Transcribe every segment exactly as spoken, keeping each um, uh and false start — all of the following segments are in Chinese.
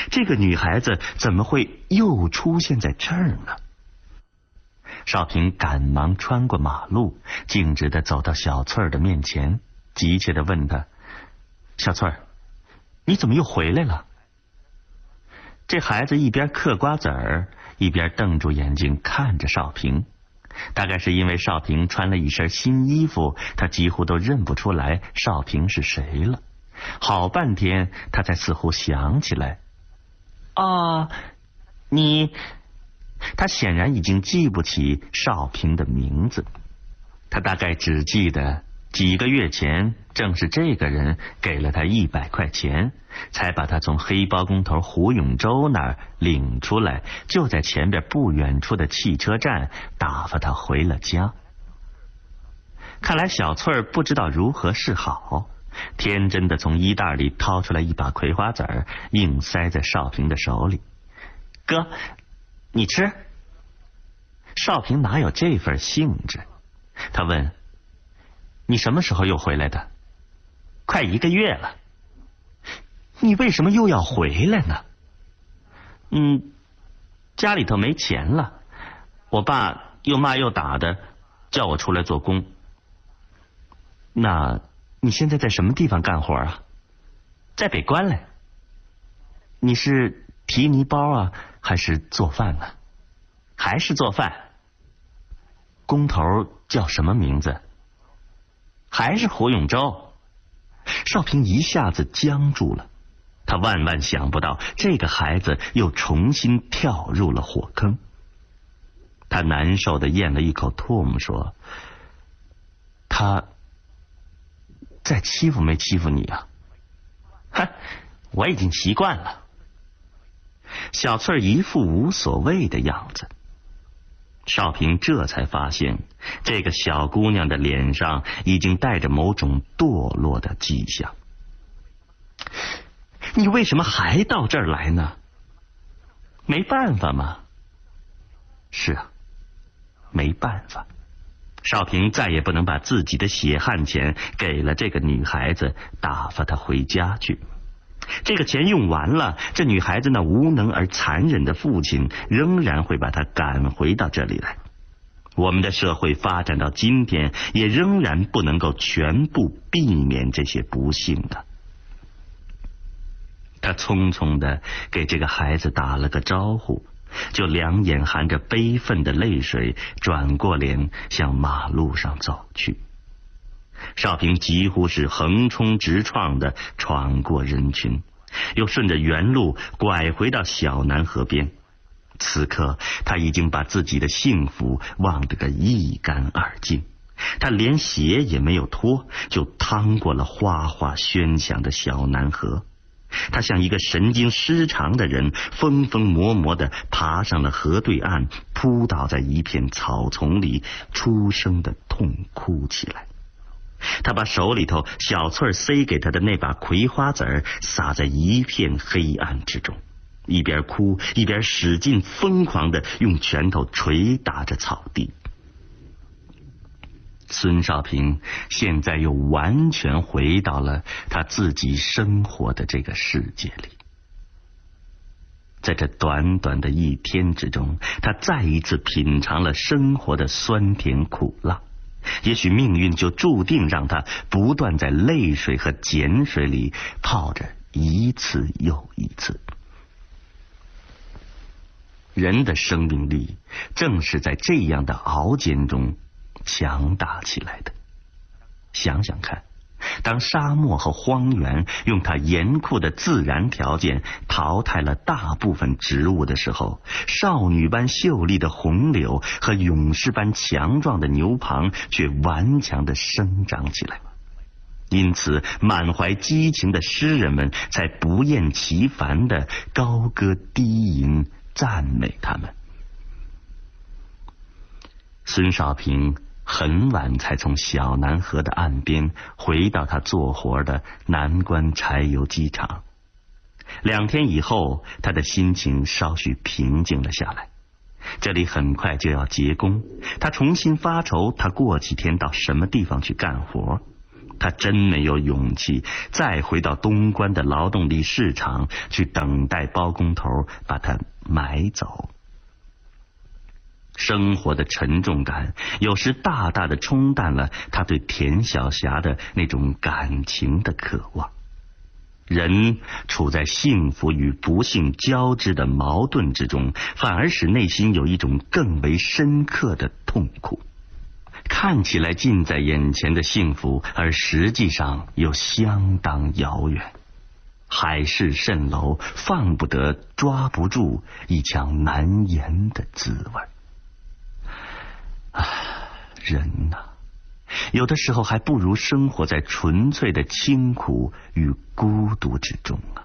这个女孩子怎么会又出现在这儿呢？少平赶忙穿过马路，径直地走到小翠儿的面前，急切地问她：小翠儿，你怎么又回来了？这孩子一边嗑瓜子儿，一边瞪住眼睛看着少平。大概是因为少平穿了一身新衣服，他几乎都认不出来少平是谁了。好半天他才似乎想起来，啊，你……他显然已经记不起少平的名字，他大概只记得几个月前正是这个人给了他一百块钱，才把他从黑包工头胡永洲那儿领出来，就在前边不远处的汽车站打发他回了家。看来小翠儿不知道如何是好，天真的从衣袋里掏出来一把葵花籽儿，硬塞在少平的手里。哥，你吃。少平哪有这份兴致？他问：你什么时候又回来的？快一个月了。你为什么又要回来呢？嗯，家里头没钱了，我爸又骂又打的，叫我出来做工。那你现在在什么地方干活啊？在北关嘞。你是提泥包啊，还是做饭呢？还是做饭。工头叫什么名字？还是胡永洲。少平一下子僵住了，他万万想不到这个孩子又重新跳入了火坑。他难受地咽了一口唾沫，说：他在欺负没欺负你啊？哼，我已经习惯了。小翠儿一副无所谓的样子。少平这才发现，这个小姑娘的脸上已经带着某种堕落的迹象。你为什么还到这儿来呢？没办法吗？是啊，没办法。少平再也不能把自己的血汗钱给了这个女孩子，打发她回家去。这个钱用完了，这女孩子那无能而残忍的父亲仍然会把她赶回到这里来。我们的社会发展到今天，也仍然不能够全部避免这些不幸的。他匆匆地给这个孩子打了个招呼，就两眼含着悲愤的泪水，转过脸向马路上走去。少平几乎是横冲直撞地闯过人群，又顺着原路拐回到小南河边。此刻他已经把自己的幸福忘得个一干二净，他连鞋也没有脱，就趟过了哗哗喧响的小南河。他像一个神经失常的人，疯疯魔魔地爬上了河对岸，扑倒在一片草丛里，出声地痛哭起来。他把手里头小翠塞给他的那把葵花籽儿撒在一片黑暗之中，一边哭一边使劲疯狂地用拳头捶打着草地。孙少平现在又完全回到了他自己生活的这个世界里。在这短短的一天之中，他再一次品尝了生活的酸甜苦辣。也许命运就注定让他不断在泪水和碱水里泡着一次又一次。人的生命力正是在这样的熬煎中强大起来的。想想看，当沙漠和荒原用它严酷的自然条件淘汰了大部分植物的时候，少女般秀丽的红柳和勇士般强壮的牛蒡却顽强地生长起来。因此满怀激情的诗人们才不厌其烦地高歌低吟，赞美他们。孙少平很晚才从小南河的岸边回到他做活的南关柴油机厂。两天以后，他的心情稍许平静了下来。这里很快就要结工，他重新发愁他过几天到什么地方去干活。 他真没有勇气再回到东关的劳动力市场去等待包工头把他买走。生活的沉重感有时大大的冲淡了他对田晓霞的那种感情的渴望。人处在幸福与不幸交织的矛盾之中，反而使内心有一种更为深刻的痛苦。看起来近在眼前的幸福，而实际上又相当遥远。海市蜃楼，放不得，抓不住，一腔难言的滋味。啊，人啊，有的时候还不如生活在纯粹的清苦与孤独之中啊。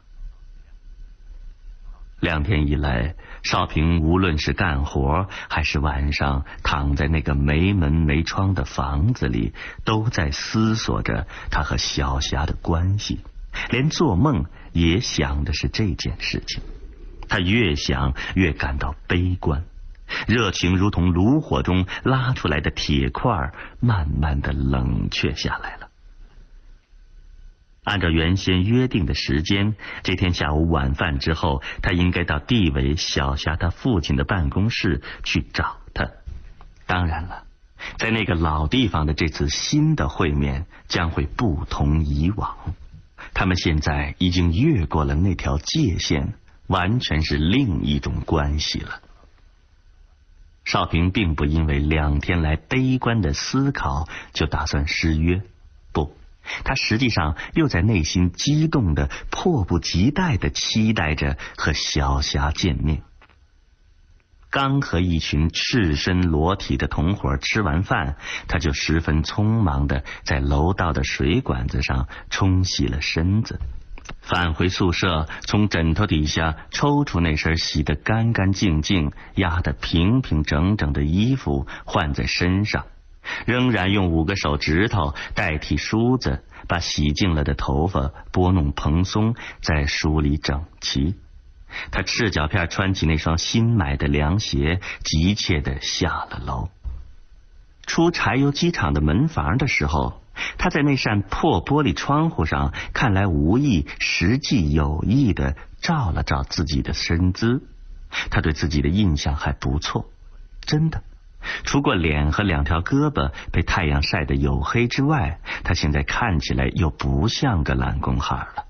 两天以来，少平无论是干活还是晚上躺在那个没门没窗的房子里，都在思索着他和小霞的关系，连做梦也想的是这件事情。他越想越感到悲观，热情如同炉火中拉出来的铁块，慢慢的冷却下来了。按照原先约定的时间，这天下午晚饭之后，他应该到地委小霞他父亲的办公室去找他。当然了，在那个老地方的这次新的会面将会不同以往，他们现在已经越过了那条界限，完全是另一种关系了。少平并不因为两天来悲观的思考就打算失约，不，他实际上又在内心激动的迫不及待的期待着和小霞见面。刚和一群赤身裸体的同伙吃完饭，他就十分匆忙的在楼道的水管子上冲洗了身子，返回宿舍，从枕头底下抽出那身洗得干干净净、压得平平整整的衣服换在身上，仍然用五个手指头代替梳子，把洗净了的头发拨弄蓬松，再梳理整齐。他赤脚片穿起那双新买的凉鞋，急切地下了楼。出柴油机厂的门房的时候，他在那扇破玻璃窗户上看来无意实际有意地照了照自己的身姿。他对自己的印象还不错，真的，除过脸和两条胳膊被太阳晒得黝黑之外，他现在看起来又不像个懒工汉了。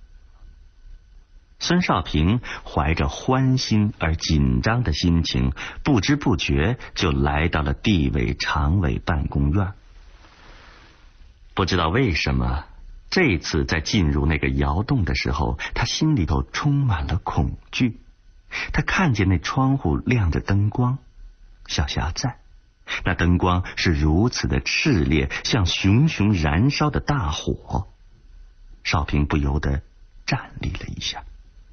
孙少平怀着欢欣而紧张的心情，不知不觉就来到了地委常委办公院。不知道为什么，这次在进入那个窑洞的时候，他心里头充满了恐惧。他看见那窗户亮着灯光，小霞在，那灯光是如此的炽烈，像熊熊燃烧的大火。少平不由得站立了一下，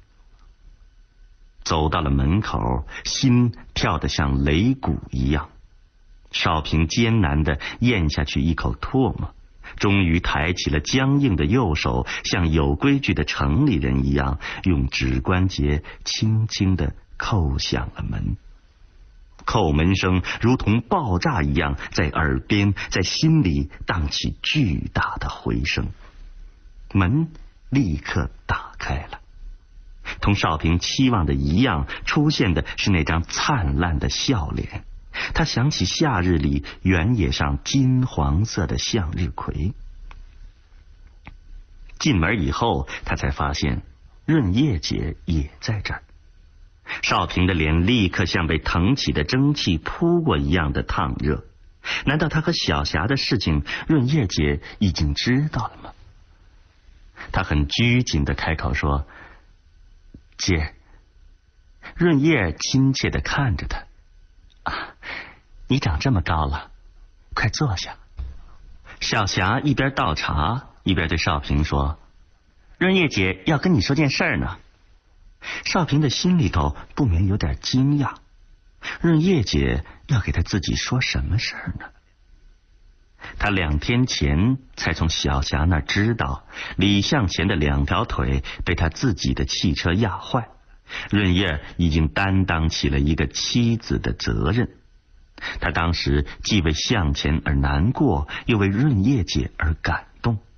走到了门口，心跳得像擂鼓一样。少平艰难地咽下去一口唾沫，终于抬起了僵硬的右手，像有规矩的城里人一样，用指关节轻轻地扣响了门。叩门声如同爆炸一样在耳边，在心里荡起巨大的回声。门立刻打开了，同少平期望的一样，出现的是那张灿烂的笑脸。他想起夏日里原野上金黄色的向日葵。进门以后，他才发现润叶姐也在这儿。少平的脸立刻像被腾起的蒸汽扑过一样的烫热。难道他和小霞的事情润叶姐已经知道了吗？他很拘谨地开口说：姐。润叶亲切地看着他：啊，你长这么高了，快坐下。小霞一边倒茶一边对少平说：润叶姐要跟你说件事儿呢。少平的心里头不免有点惊讶，润叶姐要给他自己说什么事儿呢？他两天前才从小霞那儿知道，李向前的两条腿被他自己的汽车压坏，润叶已经担当起了一个妻子的责任。他当时既为向前而难过，又为润叶姐而感动。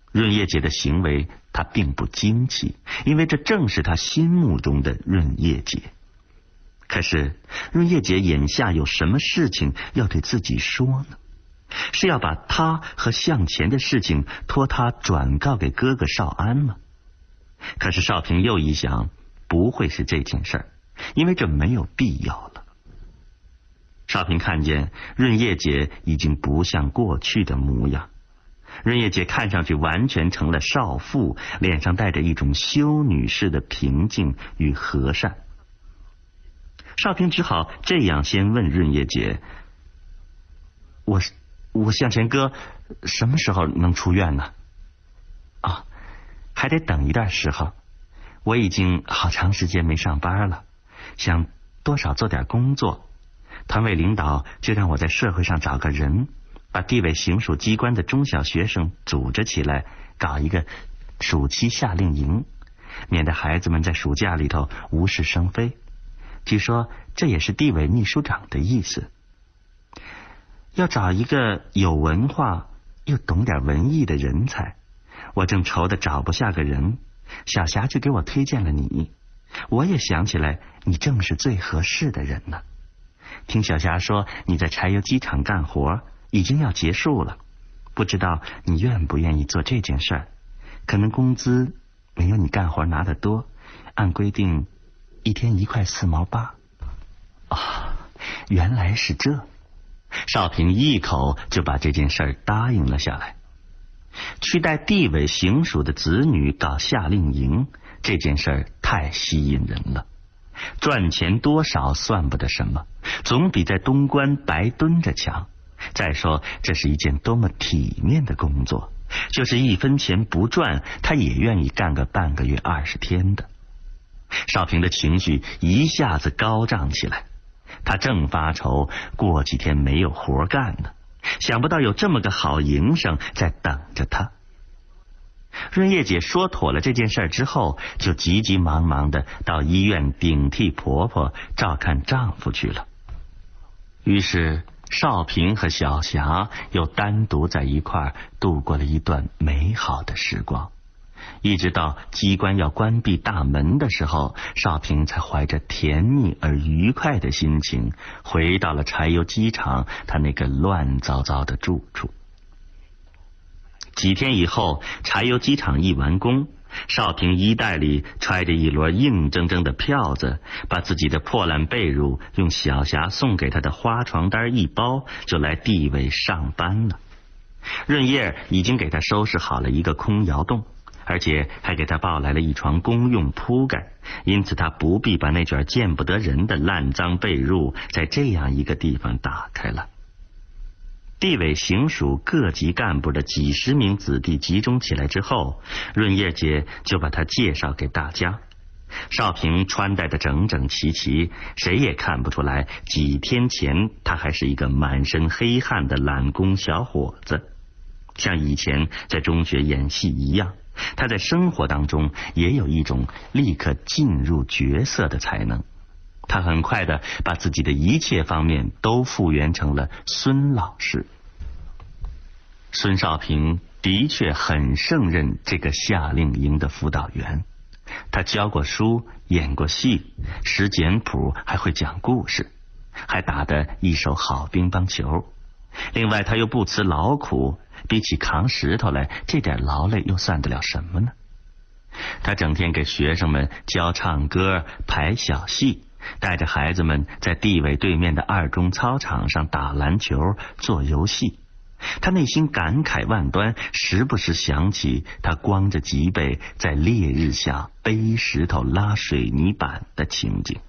润叶姐的行为他并不惊奇，因为这正是他心目中的润叶姐。可是润叶姐眼下有什么事情要对自己说呢？是要把他和向前的事情托他转告给哥哥少安吗？可是少平又一想，不会是这件事儿，因为这没有必要了。少平看见润叶姐已经不像过去的模样，润叶姐看上去完全成了少妇，脸上带着一种修女式的平静与和善。少平只好这样先问润叶姐：我我向前哥什么时候能出院呢？啊，还得等一段时候，我已经好长时间没上班了，想多少做点工作。团委领导就让我在社会上找个人，把地委行署机关的中小学生组织起来，搞一个暑期夏令营，免得孩子们在暑假里头无事生非。据说这也是地委秘书长的意思，要找一个有文化又懂点文艺的人才。我正愁得找不下个人，小霞就给我推荐了你，我也想起来你正是最合适的人呢。听小霞说你在柴油机厂干活，已经要结束了，不知道你愿不愿意做这件事儿？可能工资没有你干活拿得多，按规定一天一块四毛八。啊，原来是这。少平一口就把这件事儿答应了下来。去带地委行署的子女搞夏令营，这件事儿太吸引人了。赚钱多少算不得什么，总比在东关白蹲着强。再说这是一件多么体面的工作，就是一分钱不赚，他也愿意干个半个月二十天的。少平的情绪一下子高涨起来，他正发愁过几天没有活干呢，想不到有这么个好营生在等着他。润叶姐说妥了这件事之后，就急急忙忙的到医院顶替婆婆照看丈夫去了。于是少平和小霞又单独在一块儿度过了一段美好的时光，一直到机关要关闭大门的时候，少平才怀着甜蜜而愉快的心情回到了柴油机厂他那个乱糟糟的住处。几天以后，柴油机厂一完工，少平衣袋里揣着一摞硬铮铮的票子，把自己的破烂被褥用小霞送给他的花床单一包，就来地委上班了。润叶已经给他收拾好了一个空窑洞，而且还给他抱来了一床公用铺盖，因此他不必把那卷见不得人的烂脏被褥在这样一个地方打开了。地委行署各级干部的几十名子弟集中起来之后，润叶姐就把他介绍给大家。少平穿戴的整整齐齐，谁也看不出来几天前他还是一个满身黑汗的懒工小伙子。像以前在中学演戏一样，他在生活当中也有一种立刻进入角色的才能。他很快的把自己的一切方面都复原成了孙老师。孙少平的确很胜任这个夏令营的辅导员，他教过书，演过戏，识简谱，还会讲故事，还打得一手好乒乓球。另外他又不辞劳苦，比起扛石头来，这点劳累又算得了什么呢？他整天给学生们教唱歌，排小戏，带着孩子们在地委对面的二中操场上打篮球，做游戏。他内心感慨万端，时不时想起他光着脊背在烈日下背石头拉水泥板的情景。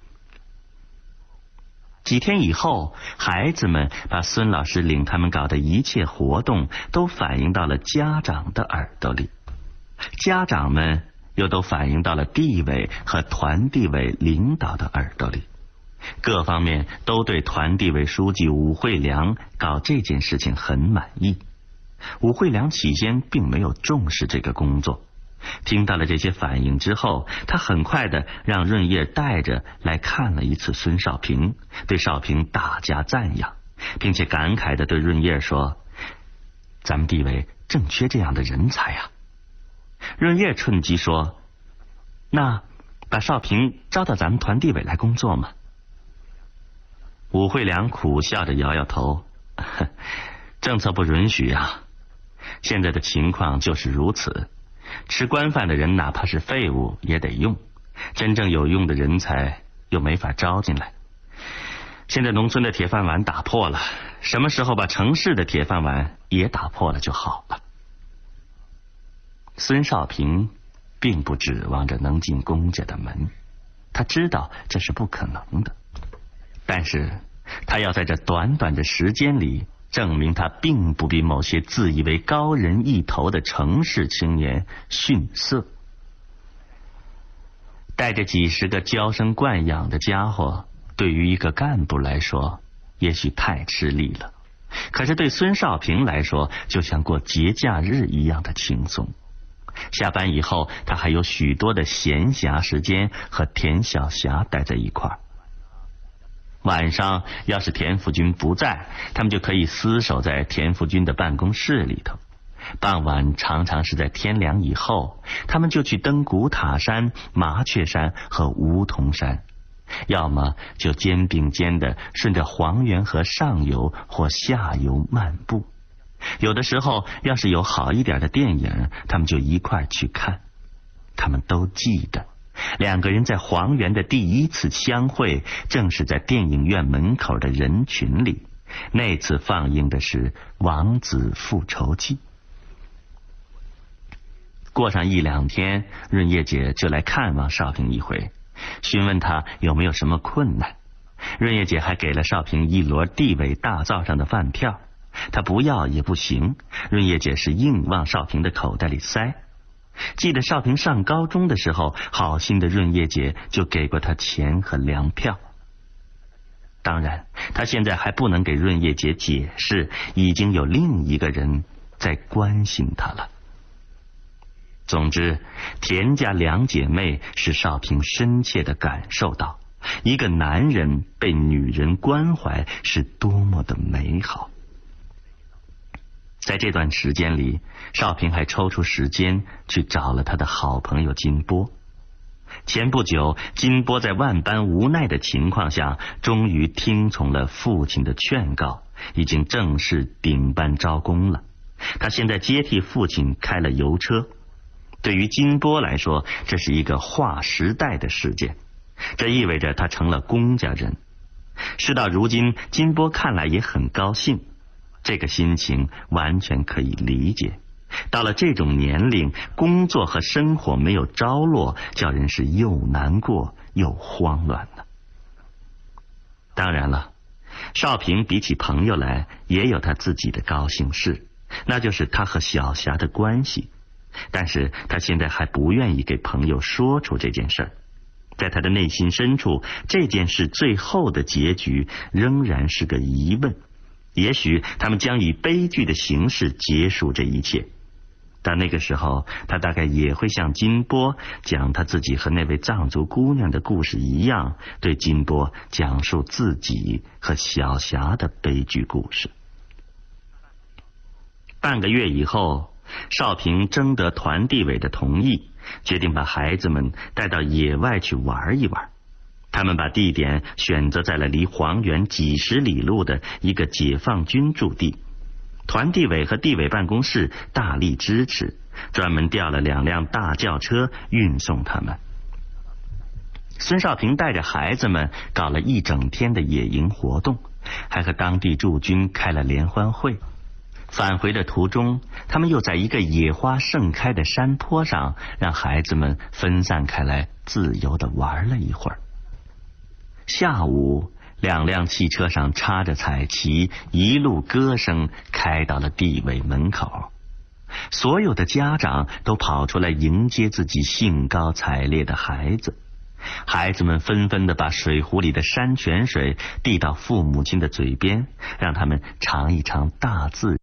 几天以后，孩子们把孙老师领他们搞的一切活动都反映到了家长的耳朵里，家长们又都反映到了地委和团地委领导的耳朵里，各方面都对团地委书记武惠良搞这件事情很满意。武惠良起先并没有重视这个工作，听到了这些反应之后，他很快的让润叶带着来看了一次孙少平，对少平大加赞扬，并且感慨的对润叶说：咱们地委正缺这样的人才啊， 润叶趁机说：“那把少平招到咱们团地委来工作嘛？”武惠良苦笑着摇摇头：“政策不允许啊，现在的情况就是如此。吃官饭的人哪怕是废物也得用，真正有用的人才又没法招进来。现在农村的铁饭碗打破了，什么时候把城市的铁饭碗也打破了就好了。”孙少平并不指望着能进公家的门，他知道这是不可能的，但是他要在这短短的时间里证明他并不比某些自以为高人一头的城市青年逊色。带着几十个娇生惯养的家伙，对于一个干部来说也许太吃力了，可是对孙少平来说就像过节假日一样的轻松。下班以后，他还有许多的闲暇时间和田晓霞待在一块儿。晚上要是田福军不在，他们就可以厮守在田福军的办公室里头。傍晚常常是在天凉以后，他们就去登古塔山、麻雀山和梧桐山，要么就肩并肩的顺着黄源河上游或下游漫步。有的时候要是有好一点的电影，他们就一块去看。他们都记得两个人在黄源的第一次相会，正是在电影院门口的人群里。那次放映的是《王子复仇记》。过上一两天，润叶姐就来看望少平一回，询问他有没有什么困难。润叶姐还给了少平一摞地委大灶上的饭票，他不要也不行，润叶姐是硬往少平的口袋里塞。记得少平上高中的时候，好心的润叶姐就给过他钱和粮票。当然，他现在还不能给润叶姐解释，已经有另一个人在关心他了。总之，田家两姐妹使少平深切地感受到，一个男人被女人关怀是多么的美好。在这段时间里，少平还抽出时间去找了他的好朋友金波。前不久，金波在万般无奈的情况下，终于听从了父亲的劝告，已经正式顶班招工了。他现在接替父亲开了油车。对于金波来说，这是一个划时代的事件，这意味着他成了公家人。事到如今，金波看来也很高兴，这个心情完全可以理解。到了这种年龄，工作和生活没有着落，叫人是又难过又慌乱了。当然了，少平比起朋友来也有他自己的高兴事，那就是他和小霞的关系。但是他现在还不愿意给朋友说出这件事儿，在他的内心深处，这件事最后的结局仍然是个疑问。也许他们将以悲剧的形式结束这一切，到那个时候，他大概也会像金波讲他自己和那位藏族姑娘的故事一样，对金波讲述自己和小霞的悲剧故事。半个月以后，少平征得团地委的同意，决定把孩子们带到野外去玩一玩。他们把地点选择在了离黄源几十里路的一个解放军驻地。团地委和地委办公室大力支持，专门调了两辆大轿车运送他们。孙少平带着孩子们搞了一整天的野营活动，还和当地驻军开了联欢会。返回的途中，他们又在一个野花盛开的山坡上，让孩子们分散开来，自由地玩了一会儿。下午，两辆汽车上插着彩旗，一路歌声开到了地委门口。所有的家长都跑出来迎接自己兴高采烈的孩子。孩子们纷纷地把水壶里的山泉水递到父母亲的嘴边，让他们尝一尝大自然